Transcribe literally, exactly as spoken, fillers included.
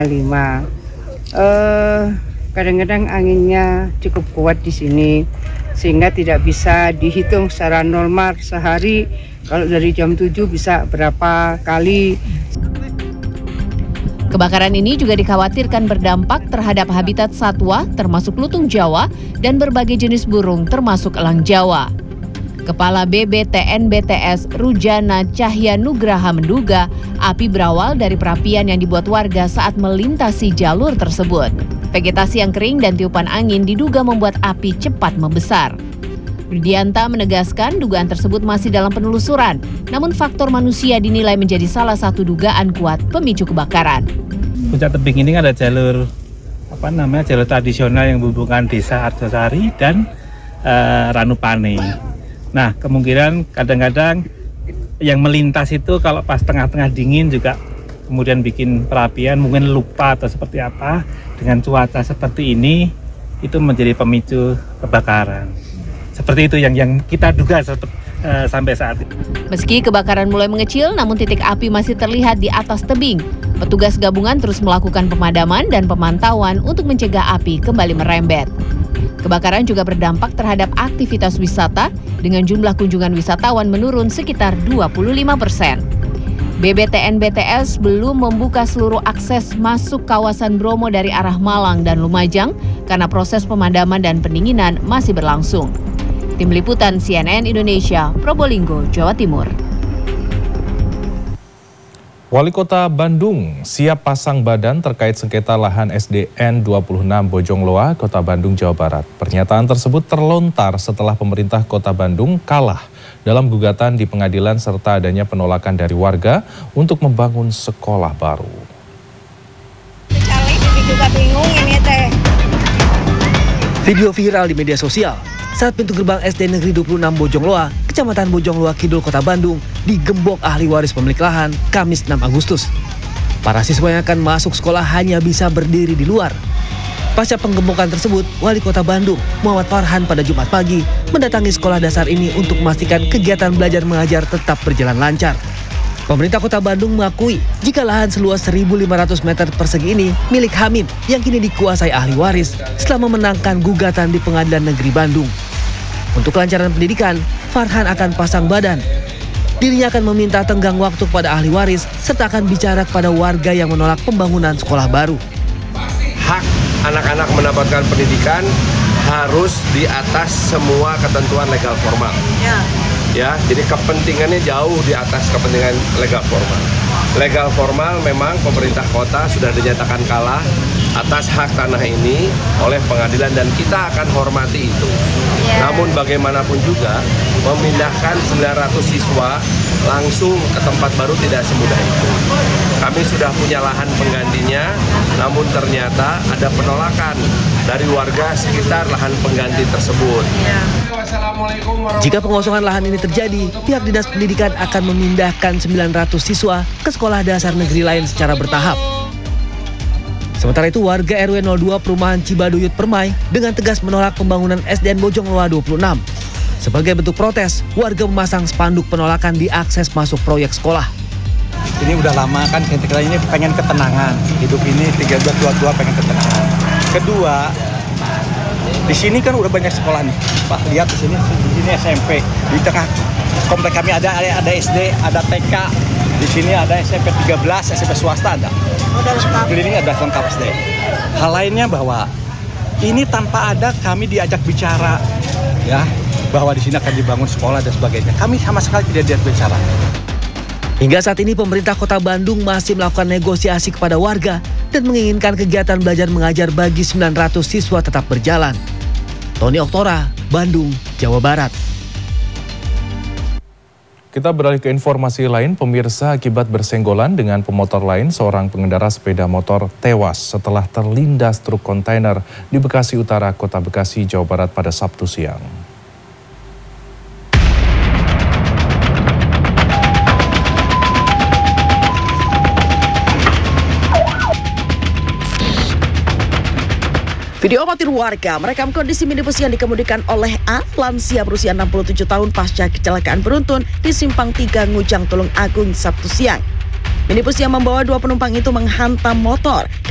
lima. Eh, kadang-kadang anginnya cukup kuat di sini sehingga tidak bisa dihitung secara normal sehari. Kalau dari jam tujuh bisa berapa kali. Kebakaran ini juga dikhawatirkan berdampak terhadap habitat satwa termasuk lutung Jawa dan berbagai jenis burung termasuk elang Jawa. Kepala B B T N B T S Rujana Cahya Nugraha menduga api berawal dari perapian yang dibuat warga saat melintasi jalur tersebut. Vegetasi yang kering dan tiupan angin diduga membuat api cepat membesar. Rudianta menegaskan dugaan tersebut masih dalam penelusuran, namun faktor manusia dinilai menjadi salah satu dugaan kuat pemicu kebakaran. Puncak tebing ini ada jalur apa namanya jalur tradisional yang menghubungkan desa Arjosari dan uh, Ranupane. Nah, kemungkinan kadang-kadang yang melintas itu kalau pas tengah-tengah dingin juga kemudian bikin perapian, mungkin lupa atau seperti apa, dengan cuaca seperti ini itu menjadi pemicu kebakaran. Seperti itu yang yang kita duga seperti, uh, sampai saat ini. Meski kebakaran mulai mengecil, namun titik api masih terlihat di atas tebing. Petugas gabungan terus melakukan pemadaman dan pemantauan untuk mencegah api kembali merembet. Kebakaran juga berdampak terhadap aktivitas wisata dengan jumlah kunjungan wisatawan menurun sekitar dua puluh lima persen. B B T N B T S belum membuka seluruh akses masuk kawasan Bromo dari arah Malang dan Lumajang karena proses pemadaman dan pendinginan masih berlangsung. Tim Liputan C N N Indonesia, Probolinggo, Jawa Timur. Wali Kota Bandung siap pasang badan terkait sengketa lahan S D N dua puluh enam Bojongloa, Kota Bandung, Jawa Barat. Pernyataan tersebut terlontar setelah pemerintah Kota Bandung kalah dalam gugatan di pengadilan serta adanya penolakan dari warga untuk membangun sekolah baru. Juga bingung ini teh. Video viral di media sosial saat pintu gerbang S D Negeri dua puluh enam Bojongloa, Kecamatan Bojongloa Kidul, Kota Bandung, digembok ahli waris pemilik lahan Kamis enam Agustus. Para siswa yang akan masuk sekolah hanya bisa berdiri di luar. Pasca penggembokan tersebut, Wali Kota Bandung, Muhammad Farhan pada Jumat pagi, mendatangi sekolah dasar ini untuk memastikan kegiatan belajar mengajar tetap berjalan lancar. Pemerintah Kota Bandung mengakui jika lahan seluas seribu lima ratus meter persegi ini milik Hamim yang kini dikuasai ahli waris setelah memenangkan gugatan di Pengadilan Negeri Bandung. Untuk kelancaran pendidikan, Farhan akan pasang badan. Dirinya akan meminta tenggang waktu kepada ahli waris serta akan bicara kepada warga yang menolak pembangunan sekolah baru. Hak anak-anak mendapatkan pendidikan harus di atas semua ketentuan legal formal. Ya. Ya, jadi kepentingannya jauh di atas kepentingan legal formal. Legal formal memang pemerintah kota sudah dinyatakan kalah atas hak tanah ini oleh pengadilan dan kita akan hormati itu. Yeah. Namun bagaimanapun juga memindahkan sembilan ratus siswa langsung ke tempat baru tidak semudah itu. Kami sudah punya lahan penggantinya, namun ternyata ada penolakan dari warga sekitar lahan pengganti tersebut. Yeah. Jika pengosongan lahan ini terjadi, pihak Dinas Pendidikan akan memindahkan sembilan ratus siswa ke sekolah dasar negeri lain secara bertahap. Sementara itu, warga R W nol dua Perumahan Cibaduyut Permai dengan tegas menolak pembangunan S D N Bojongloa dua puluh enam. Sebagai bentuk protes, warga memasang spanduk penolakan di akses masuk proyek sekolah. Ini udah lama kan kita ini pengen ketenangan. Hidup ini tiga belas tua-tua pengen ketenangan. Kedua, di sini kan udah banyak sekolah nih. Pak, lihat di sini, di sini S M P. Di tengah komplek kami ada ada S D, ada T K. Di sini ada S M P tiga belas, S M P swasta ada. Keliling ada lengkap S D. Hal lainnya bahwa ini tanpa ada kami diajak bicara, ya, bahwa di sini akan dibangun sekolah dan sebagainya. Kami sama sekali tidak diajak bicara. Hingga saat ini pemerintah Kota Bandung masih melakukan negosiasi kepada warga dan menginginkan kegiatan belajar mengajar bagi sembilan ratus siswa tetap berjalan. Tony Oktora, Bandung, Jawa Barat. Kita beralih ke informasi lain, pemirsa, akibat bersenggolan dengan pemotor lain, seorang pengendara sepeda motor tewas setelah terlindas truk kontainer di Bekasi Utara, Kota Bekasi, Jawa Barat pada Sabtu siang. Video amatir warga merekam kondisi minibus yang dikemudikan oleh A, lansia berusia enam puluh tujuh tahun pasca kecelakaan beruntun di Simpang tiga Ngujang Tulung Agung Sabtu siang. Minibus yang membawa dua penumpang itu menghantam motor